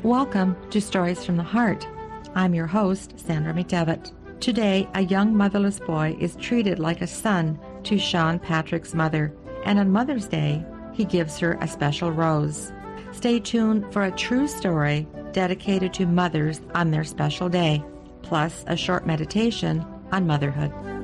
Welcome to Stories from the Heart. I'm your host, Sandra McDevitt. Today, a young motherless boy is treated like a son to Sean Patrick's mother, and on Mother's Day, he gives her a special rose. Stay tuned for a true story dedicated to mothers on their special day, plus a short meditation on motherhood.